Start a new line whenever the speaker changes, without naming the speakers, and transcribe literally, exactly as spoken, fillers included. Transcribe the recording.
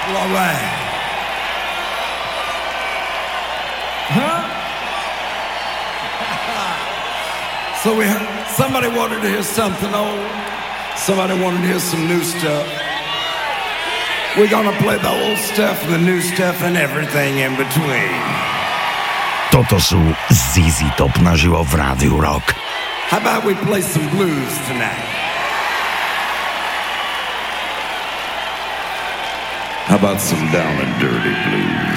Well, all right. Huh? So we somebody wanted to hear something old. Somebody wanted to hear some new stuff. We're gonna play the old stuff, the new stuff, and everything in between.
Toto sú zet zet Top naživo v Rádiu Rock.
How about we play some blues tonight? How about some down and dirty blues?